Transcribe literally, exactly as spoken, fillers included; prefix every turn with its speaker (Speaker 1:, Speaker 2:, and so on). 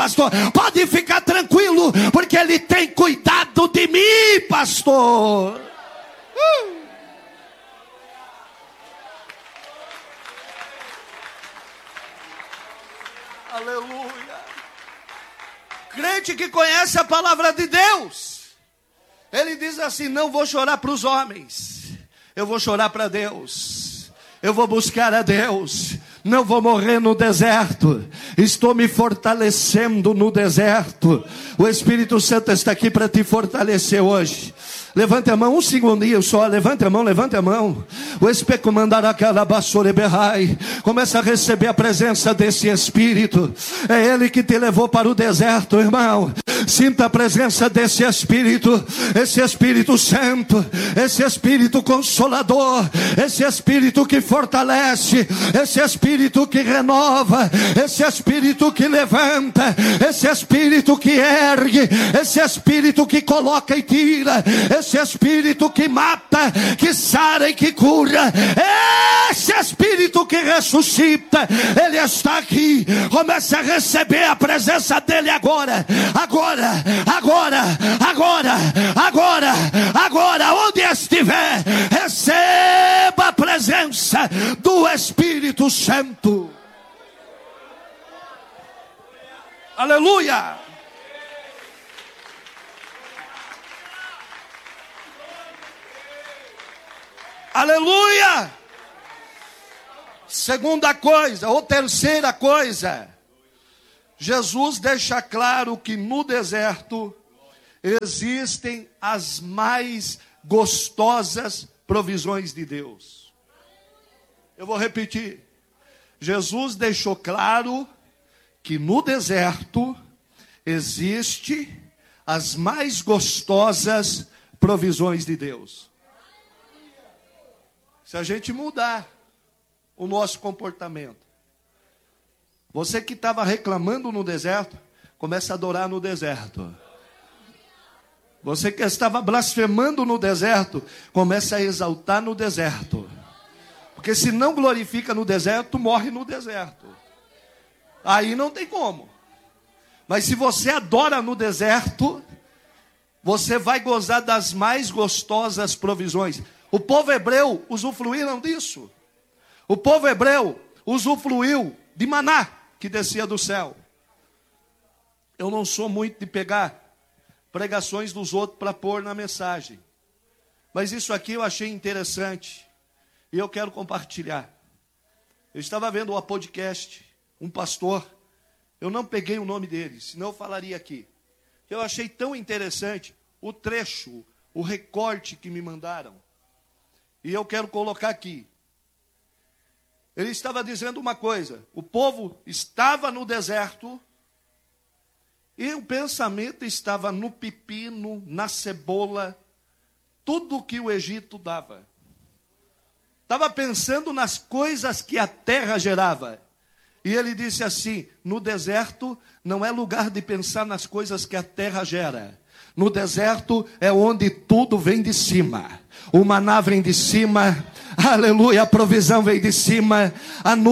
Speaker 1: pastor. Pode ficar tranquilo, porque Ele tem cuidado de mim, pastor. Uh. Aleluia. Crente que conhece a palavra de Deus, ele diz assim: não vou chorar para os homens, eu vou chorar para Deus. Eu vou buscar a Deus. Não vou morrer no deserto. Estou me fortalecendo no deserto. O Espírito Santo está aqui para te fortalecer hoje. Levante a mão, um segundinho só. Levante a mão, levante a mão. O Espírito mandará aquela basura berrai. Começa a receber a presença desse Espírito. É Ele que te levou para o deserto, irmão. Sinta a presença desse Espírito. Esse Espírito Santo. Esse Espírito Consolador. Esse Espírito que fortalece. Esse Espírito que renova. Esse Espírito que levanta. Esse Espírito que ergue. Esse Espírito que coloca e tira. Esse Espírito que mata, que sara e que cura. Esse Espírito que ressuscita. Ele está aqui. Comece a receber a presença dele agora. Agora, agora, agora, agora, agora. Onde estiver, receba a presença do Espírito Santo. Aleluia. Aleluia! Segunda coisa, ou terceira coisa, Jesus deixa claro que no deserto existem as mais gostosas provisões de Deus. Eu vou repetir. Jesus deixou claro que no deserto existe as mais gostosas provisões de Deus. Se a gente mudar o nosso comportamento. Você que estava reclamando no deserto, começa a adorar no deserto. Você que estava blasfemando no deserto, começa a exaltar no deserto. Porque se não glorifica no deserto, morre no deserto. Aí não tem como. Mas se você adora no deserto, você vai gozar das mais gostosas provisões. O povo hebreu usufruíram disso. O povo hebreu usufruiu de maná que descia do céu. Eu não sou muito de pegar pregações dos outros para pôr na mensagem. Mas isso aqui eu achei interessante. E eu quero compartilhar. Eu estava vendo um podcast, um pastor. Eu não peguei o nome dele, senão eu falaria aqui. Eu achei tão interessante o trecho, o recorte que me mandaram. E eu quero colocar aqui. Ele estava dizendo uma coisa. O povo estava no deserto. E o pensamento estava no pepino, na cebola. Tudo que o Egito dava. Estava pensando nas coisas que a terra gerava. E ele disse assim: no deserto não é lugar de pensar nas coisas que a terra gera. No deserto é onde tudo vem de cima. O maná vem de cima. Aleluia, a provisão vem de cima. A